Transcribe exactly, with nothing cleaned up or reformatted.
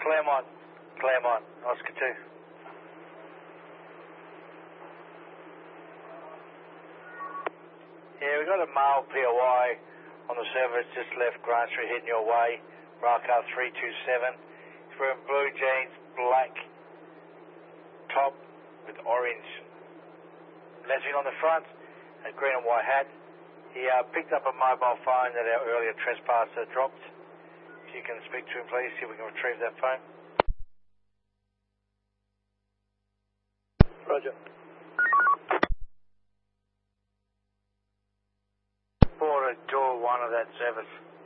Claremont, Claremont, Oscar two. Yeah, we got a male P O I on the service just left Grant Street heading your way, Railcar three two seven. He's wearing blue jeans, black top with orange lettering on the front, a green and white hat. He uh, picked up a mobile phone that our earlier trespasser dropped. If you can speak to him, please, see if we can retrieve that phone. Roger. Boarded door one of that service.